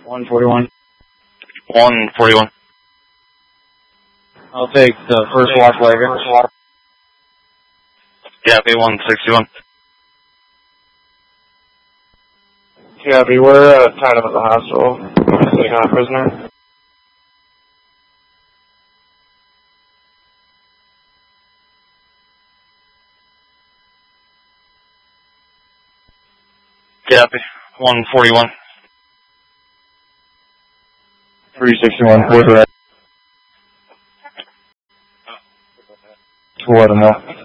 141. 141. I'll take the first watch wagon. Copy, 161. Copy, we're tied up at the hospital. Taking on a prisoner. Copy, 141. 361, clear. To what enough?